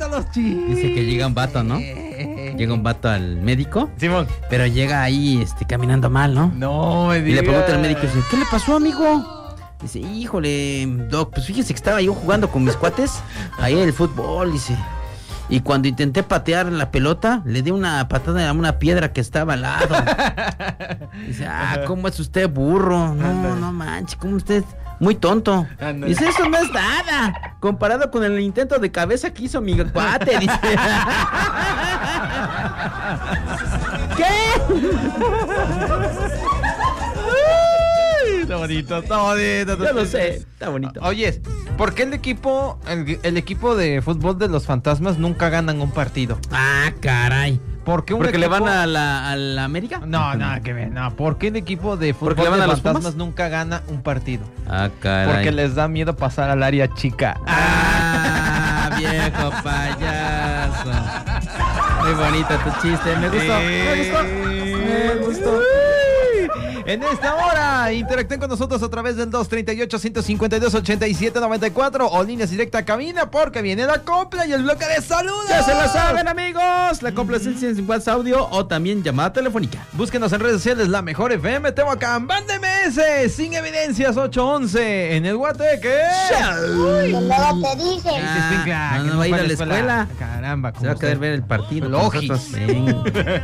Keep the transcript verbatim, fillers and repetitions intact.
los chistes. Dice que llega un vato, ¿no? Llega un vato al médico. Simón. Pero llega ahí este, caminando mal, ¿no? No me digas. Y le pregunta al médico, dice, ¿qué le pasó, amigo? Dice, híjole, doc, pues fíjese que estaba yo jugando con mis cuates ahí en el fútbol, dice. Y cuando intenté patear la pelota, le di una patada a una piedra que estaba al lado. Dice, ah, ¿cómo es usted burro? No, no manches, ¿cómo usted? Muy tonto. Ándale. Dice, eso no es nada. Comparado con el intento de cabeza que hizo mi cuate, dice. ¿Qué? Está bonito, está bonito. Yo lo sé, está bonito. Oye, ¿por qué el equipo, el, el equipo de fútbol de los fantasmas nunca ganan un partido? Ah, caray. ¿Por qué un ¿Porque equipo... le van a la, a la América? No, nada que ver, no. ¿Por qué el equipo de fútbol ¿Porque le van de a los fantasmas Pumas? nunca gana un partido? Ah, caray. Porque les da miedo pasar al área chica. Ah, viejo payaso. Muy bonito tu chiste, me gustó, me gustó, me gustó. En esta hora, interactúen con nosotros a través del dos treinta y ocho, ciento cincuenta y dos, ochenta y siete noventa y cuatro o líneas directa a cabina porque viene la copla y el bloque de saludos. Ya se lo saben, amigos. La complacencia en WhatsApp audio o también llamada telefónica. Búsquenos en redes sociales, La Mejor F M, Tehuacán, Banda M S, Sin Evidencias ocho once, en el Guateque. Que luego te dicen. Ah, Ah, no, no va a ir a la escuela. Caramba, Se va a querer ver el partido. con Logis. nosotros. Ven.